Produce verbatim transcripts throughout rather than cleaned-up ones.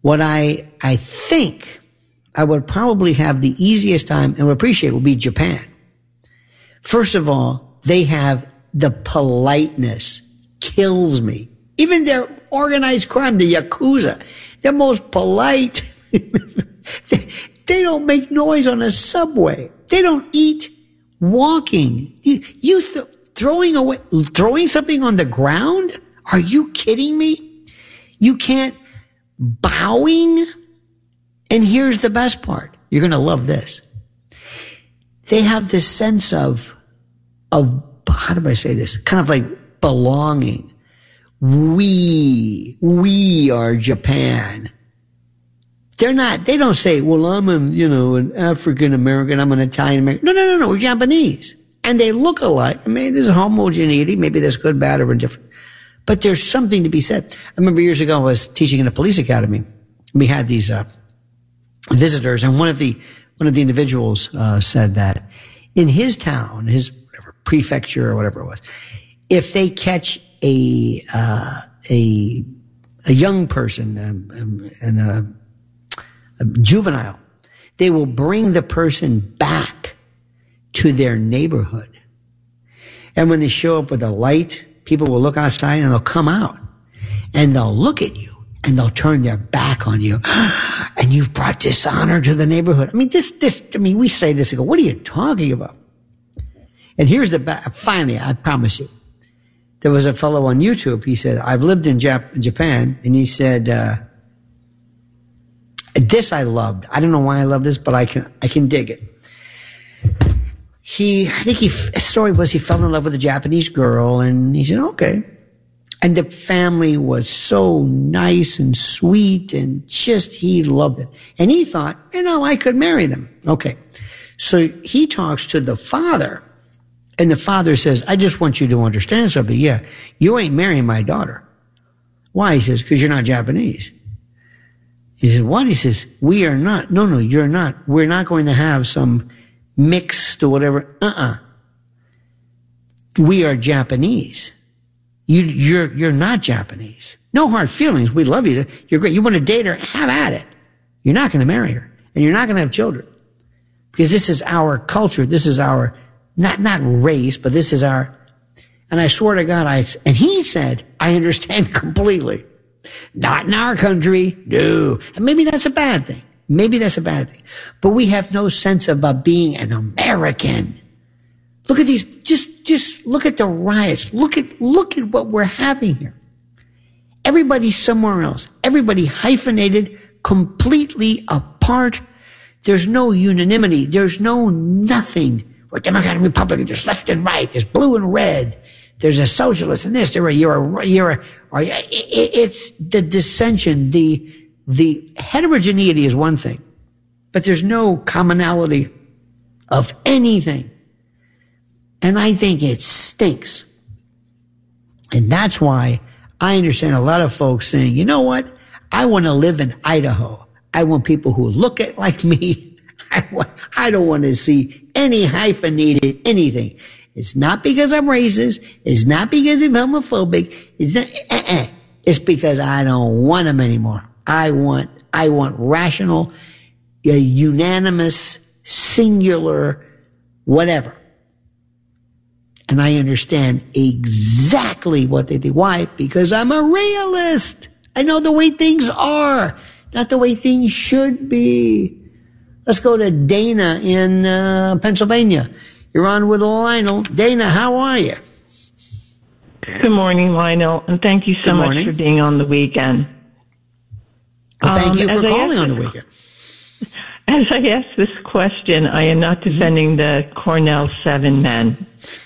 What I, I think I would probably have the easiest time and would appreciate would be Japan. First of all, they have the politeness. Kills me. Even their organized crime, the Yakuza, they're most polite. they, they don't make noise on a subway. They don't eat walking. You, you th- throwing away, throwing something on the ground? Are you kidding me? You can't bowing. And here's the best part. You're going to love this. They have this sense of, of, how do I say this? Kind of like belonging. We, we are Japan. They're not, they don't say, well, I'm an, you know, an African American, I'm an Italian American. No, no, no, no, we're Japanese. And they look alike. I mean, there's homogeneity. Maybe that's good, bad, or indifferent. But there's something to be said. I remember years ago, I was teaching in a police academy. We had these, uh, visitors, and one of the, one of the individuals, uh, said that in his town, his whatever, prefecture or whatever it was, if they catch a, uh, a, a young person, um, um, and a, a juvenile, they will bring the person back to their neighborhood. And when they show up with a light, people will look outside and they'll come out and they'll look at you and they'll turn their back on you. And you've brought dishonor to the neighborhood. I mean, this, this, I mean, we say this and go, what are you talking about? And here's the, ba- finally, I promise you, there was a fellow on YouTube. He said, I've lived in Jap- Japan. And he said, uh, this I loved. I don't know why I love this, but I can, I can dig it. He, I think he, his story was he fell in love with a Japanese girl and he said, okay. And the family was so nice and sweet and just, he loved it. And he thought, you know, I could marry them. Okay. So he talks to the father and the father says, I just want you to understand something. Yeah, you ain't marrying my daughter. Why? He says, because you're not Japanese. He said, what? He says, we are not. No, no, you're not. We're not going to have some mixed or whatever. Uh-uh. We are Japanese. You, you're, you're not Japanese. No hard feelings. We love you. You're great. You want to date her? Have at it. You're not going to marry her. And you're not going to have children. Because this is our culture. This is our, not, not race, but this is our, and I swear to God, I, and he said, I understand completely. Not in our country. No. And maybe that's a bad thing. Maybe that's a bad thing. But we have no sense of uh, being an American. Look at these, just, just look at the riots. Look at, look at what we're having here. Everybody's somewhere else. Everybody hyphenated, completely apart. There's no unanimity. There's no nothing. We're Democrat and Republican. There's left and right. There's blue and red. There's a socialist and this. There, you're a, you're a, or it, it's the dissension. The, the heterogeneity is one thing, but there's no commonality of anything. And I think it stinks. And that's why I understand a lot of folks saying, you know what? I want to live in Idaho. I want people who look at like me. I want, I don't want to see any hyphenated anything. It's not because I'm racist. It's not because I'm homophobic. It's not, uh-uh. It's because I don't want them anymore. I want, I want rational, uh, unanimous, singular, whatever. And I understand exactly what they think. Why? Because I'm a realist. I know the way things are, not the way things should be. Let's go to Dana in uh, Pennsylvania. You're on with Lionel. Dana, how are you? Good morning, Lionel, and thank you so Good much morning. for being on the weekend. Well, thank Um, you for as I calling asked on the this- weekend. As I ask this question, I am not defending the Cornell seven men.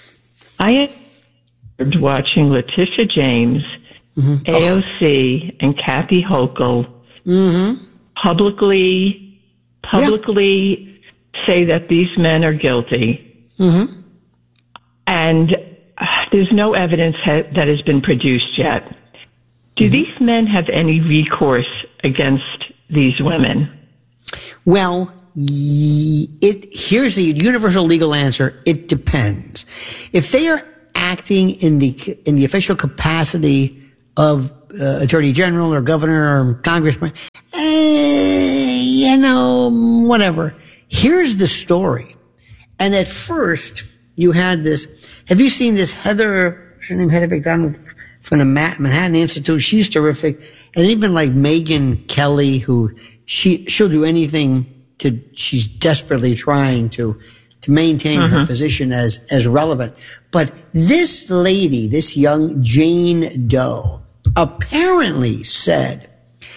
I am watching Letitia James, Mm-hmm. A O C, and Kathy Hochul Mm-hmm. publicly, publicly say that these men are guilty. Mm-hmm. And uh, there's no evidence ha- that has been produced yet. Do Mm-hmm. these men have any recourse against these women? Well, y- it here's the universal legal answer. It depends. If they are acting in the in the official capacity of uh, attorney general or governor or congressman, eh, eh, you know, whatever. Here's the story. And at first, you had this. Have you seen this Heather, what's her name, Heather McDonald from the Manhattan Institute? She's terrific. And even like Megyn Kelly, who she, she'll do anything to, she's desperately trying to, to maintain mm-hmm. her position as, as relevant. But this lady, this young Jane Doe, apparently said,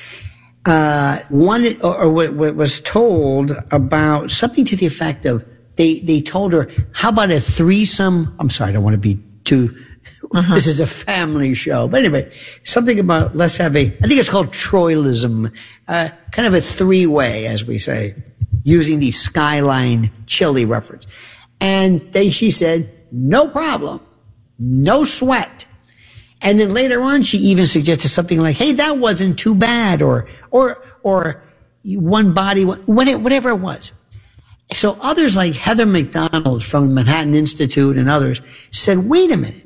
uh, one, or, or what was told about something to the effect of, they, they told her, how about a threesome? I'm sorry, I don't want to be too, uh-huh. This is a family show. But anyway, something about, let's have a, I think it's called Troilism, uh, kind of a three-way, as we say, using the Skyline Chili reference. And they, she said, no problem, no sweat. And then later on, she even suggested something like, hey, that wasn't too bad, or, or, or one body, whatever it was. So others like Heather McDonald from the Manhattan Institute and others said, wait a minute.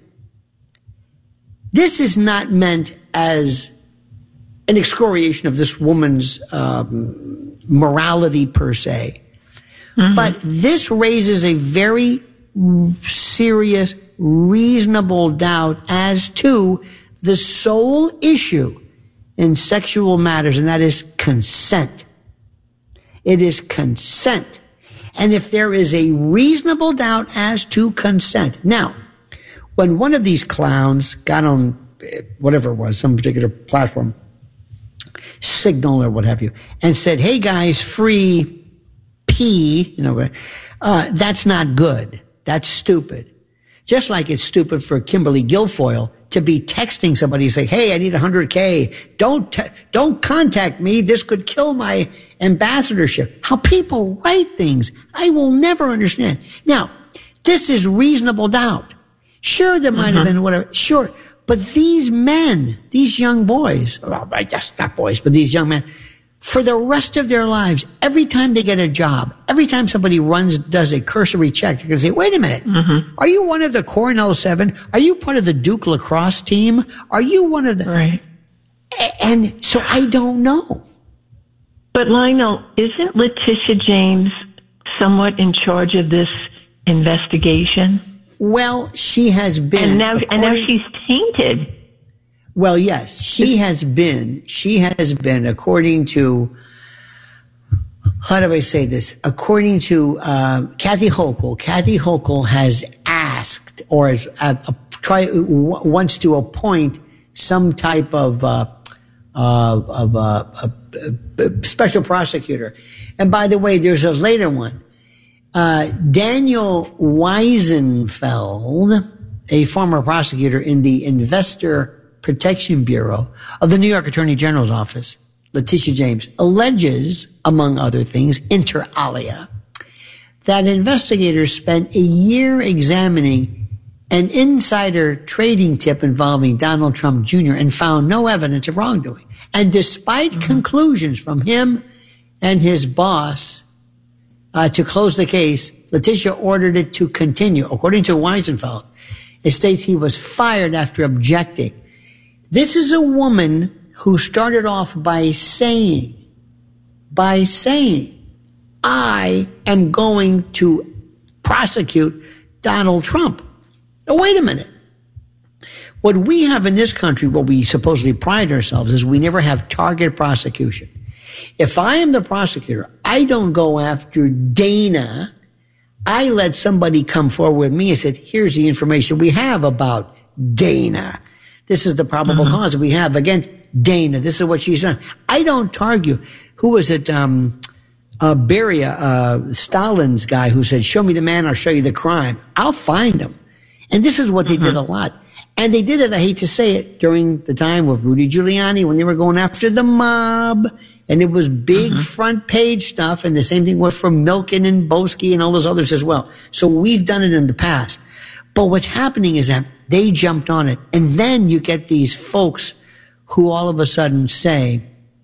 This is not meant as an excoriation of this woman's um, morality per se. Mm-hmm. But this raises a very serious, reasonable doubt as to the sole issue in sexual matters, and that is consent. It is consent. And if there is a reasonable doubt as to consent. Now, when one of these clowns got on whatever it was, some particular platform, Signal or what have you, and said, hey guys, free pee, you know, uh, that's not good. That's stupid. Just like it's stupid for Kimberly Guilfoyle to be texting somebody and say, hey, I need one hundred K. Don't, te- don't contact me. This could kill my ambassadorship. How people write things, I will never understand. Now, this is reasonable doubt. Sure, there might mm-hmm. have been whatever. Sure. But these men, these young boys, well, I guess not boys, but these young men, for the rest of their lives, every time they get a job, every time somebody runs, does a cursory check, they're going to say, wait a minute, mm-hmm. are you one of the Cornell Seven? Are you part of the Duke lacrosse team? Are you one of the... Right. And so I don't know. But Lionel, isn't Letitia James somewhat in charge of this investigation? Well, she has been... And now, and now she's tainted. Well, yes, she has been, she has been, according to, how do I say this? According to uh, Kathy Hochul, Kathy Hochul has asked, or is, uh, uh, try, w- wants to appoint some type of, uh, uh, of uh, a, a special prosecutor. And by the way, there's a later one. Uh, Daniel Weisenfeld, a former prosecutor in the Investor Protection Bureau of the New York Attorney General's office, Letitia James, alleges, among other things, inter alia, that investigators spent a year examining an insider trading tip involving Donald Trump Junior and found no evidence of wrongdoing. And despite mm-hmm. conclusions from him and his boss uh, to close the case, Letitia ordered it to continue. According to Weisenfeld, it states he was fired after objecting. This is a woman who started off by saying, by saying, I am going to prosecute Donald Trump. Now, wait a minute. What we have in this country, what we supposedly pride ourselves, is we never have target prosecution. If I am the prosecutor, I don't go after Dana. I let somebody come forward with me and said, here's the information we have about Dana. This is the probable mm-hmm. cause we have against Dana. This is what she's done. I don't argue. Who was it? Um, uh, Beria, uh, Stalin's guy who said, show me the man, I'll show you the crime. I'll find him. And this is what mm-hmm. they did a lot. And they did it, I hate to say it, during the time of Rudy Giuliani when they were going after the mob. And it was big mm-hmm. front page stuff. And the same thing was for Milken and Boesky and all those others as well. So we've done it in the past. But what's happening is that they jumped on it. And then you get these folks who all of a sudden say,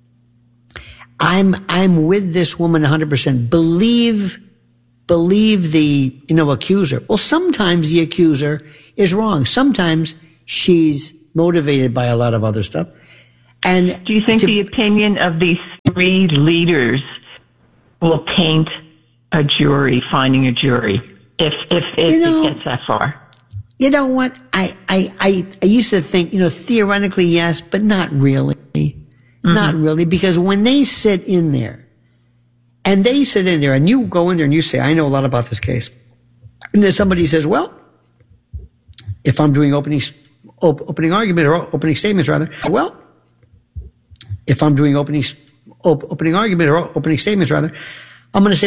I'm, I'm with this woman one hundred percent. Believe, believe the, you know, accuser. Well, sometimes the accuser is wrong. Sometimes she's motivated by a lot of other stuff. And do you think to, the opinion of these three leaders will taint a jury, finding a jury, if if, if you know, it gets that far? You know what? I, I, I, I used to think, you know, theoretically, yes, but not really. Mm-hmm. Not really, because when they sit in there, and they sit in there, and you go in there and you say, I know a lot about this case. And then somebody says, well, if I'm doing opening, op- opening argument or opening statements rather, well, if I'm doing opening, op- opening argument or opening statements rather, I'm going to say,